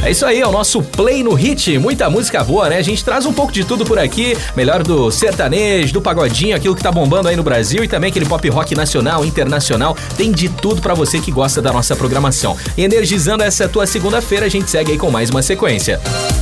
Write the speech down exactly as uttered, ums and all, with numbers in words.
É isso aí, é o nosso Play no Hit. Muita música boa, né? A gente traz um pouco de tudo por aqui. Melhor do sertanejo, do pagodinho, aquilo que tá bombando aí no Brasil e também aquele pop rock nacional, internacional. Tem de tudo pra você que gosta da nossa programação. E energizando essa tua segunda-feira, a gente segue aí com mais uma sequência.